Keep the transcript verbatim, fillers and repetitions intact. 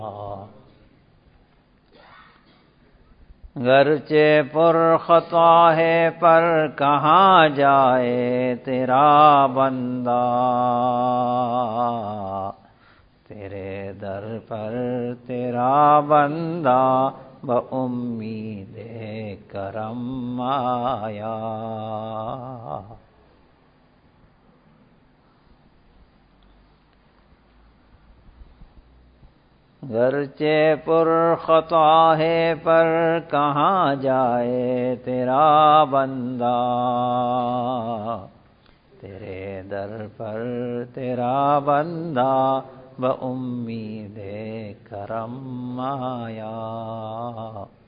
गरचे पुरखता है पर कहाँ जाए तेरा बंदा, तेरे दर पर तेरा बंदा बउम्मीदे करम आया। गरचे पुरखता है पर कहाँ जाए तेरा बंदा, तेरे दर पर तेरा बंदा बउम्मीदे करम आया।